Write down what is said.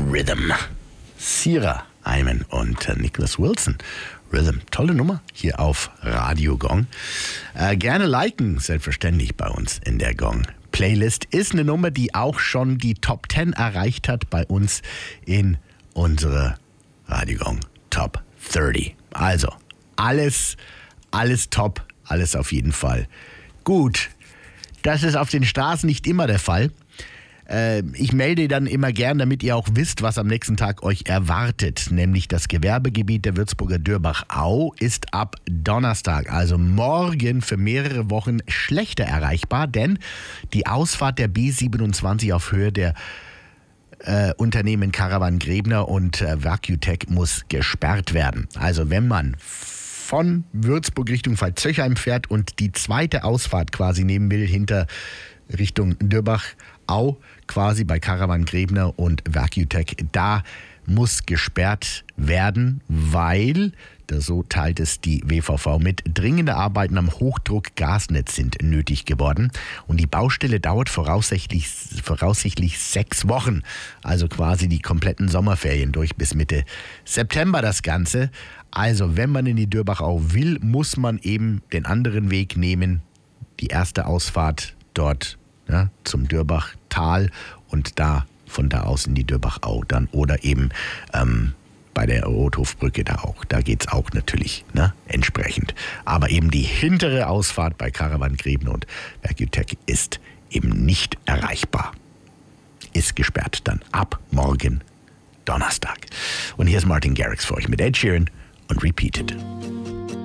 Rhythm. Sierra Hyman und Nicholas Wilson. Rhythm, tolle Nummer hier auf Radio Gong. Gerne liken, selbstverständlich bei uns in der Gong Playlist. Ist eine Nummer, die auch schon die Top 10 erreicht hat bei uns in unserer Radio Gong Top 30. Also, alles top, alles auf jeden Fall gut. Das ist auf den Straßen nicht immer der Fall. Ich melde dann immer gern, damit ihr auch wisst, was am nächsten Tag euch erwartet. Nämlich das Gewerbegebiet der Würzburger Dürbach-Au ist ab Donnerstag, also morgen, für mehrere Wochen schlechter erreichbar, denn die Ausfahrt der B27 auf Höhe der Unternehmen Caravan Grebner und Vacutech muss gesperrt werden. Also wenn man von Würzburg Richtung Pfalzöchheim fährt und die zweite Ausfahrt quasi nehmen will, hinter Richtung Dürbach-Au, quasi bei Caravan Grebner und Vacutech, da muss gesperrt werden, weil, so teilt es die WVV mit, dringende Arbeiten am Hochdruckgasnetz sind nötig geworden. Und die Baustelle dauert voraussichtlich 6 Wochen, also quasi die kompletten Sommerferien durch bis Mitte September das Ganze. Also wenn man in die Dürbach-Au will, muss man eben den anderen Weg nehmen, die erste Ausfahrt dort zum Dürbachtal und von da aus in die Dürbach-Au dann oder eben bei der Rothofbrücke da geht's auch natürlich entsprechend. Aber eben die hintere Ausfahrt bei Caravan Grebner und Vacutech ist eben nicht erreichbar. Ist gesperrt dann ab morgen Donnerstag. Und hier ist Martin Garrix für euch mit Ed Sheeran und Repeated.